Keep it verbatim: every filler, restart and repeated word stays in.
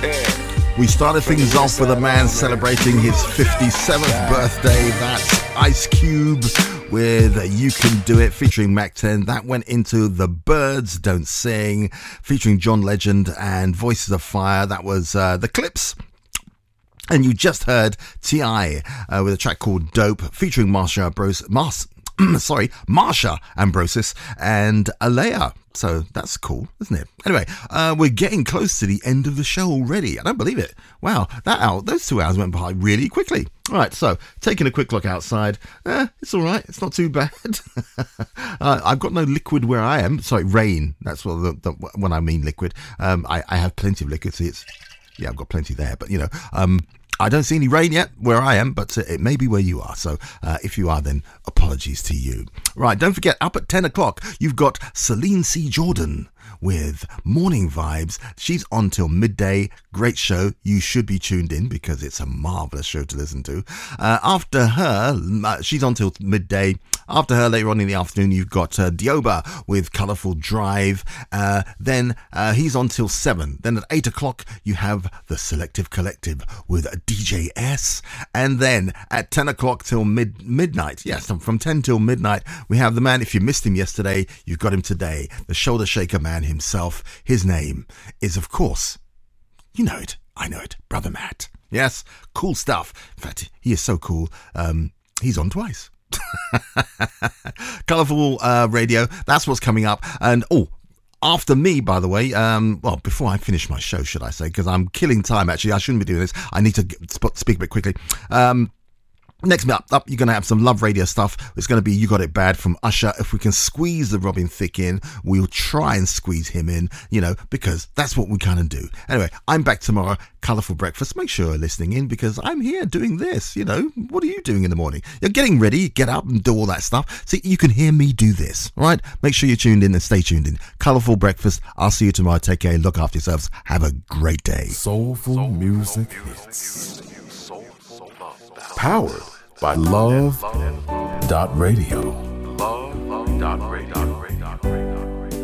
We started things off with a man celebrating his fifty-seventh birthday. That's Ice Cube with You Can Do It featuring Mac ten. That went into The Birds Don't Sing featuring John Legend and Voices of Fire. That was uh, The Clips. And you just heard T I uh, with a track called Dope featuring Marsha Ambrosius, Mars, sorry, Marsha Ambrosius and Alea. So that's cool, isn't it? Anyway, uh, we're getting close to the end of the show already. I don't believe it. Wow, that hour, those two hours went by really quickly. All right, so taking a quick look outside. Eh, it's all right. It's not too bad. uh, I've got no liquid where I am. Sorry, rain. That's what the, the, when I mean liquid. Um, I, I have plenty of liquid. See, it's yeah, I've got plenty there. But you know, um, I don't see any rain yet where I am, but uh, it may be where you are. So uh, if you are, then apologies to you. Right, don't forget, up at ten o'clock, you've got Celine C. Jordan with Morning Vibes. She's on till midday. Great show. You should be tuned in because it's a marvellous show to listen to. Uh, after her, uh, she's on till midday. After her, later on in the afternoon, you've got uh, Dioba with Colourful Drive. Uh, then uh, he's on till seven. Then at eight o'clock, you have the Selective Collective with D J S. And then at ten o'clock till mid midnight, yes, from ten till midnight, we have the man, if you missed him yesterday, you've got him today, the Shoulder Shaker Man himself. His name is, of course, you know it, I know it, Brother Matt. Yes, cool stuff. In fact, he is so cool, um, he's on twice. Colourful uh, Radio, that's what's coming up. And oh, after me, by the way, um, well, before I finish my show, should I say, because I'm killing time, actually, I shouldn't be doing this, I need to get, speak a bit quickly. Um, Next up, up, you're going to have some Love Radio stuff. It's going to be You Got It Bad from Usher. If we can squeeze the Robin Thicke in, we'll try and squeeze him in, you know, because that's what we kind of do. Anyway, I'm back tomorrow. Colourful Breakfast. Make sure you're listening in because I'm here doing this, you know. What are you doing in the morning? You're getting ready, get up and do all that stuff. See, you can hear me do this, all right? Make sure you're tuned in and stay tuned in. Colourful Breakfast. I'll see you tomorrow. Take care. Look after yourselves. Have a great day. Soulful, Soulful music hits. Powered by Love dot radio. Love dot radio.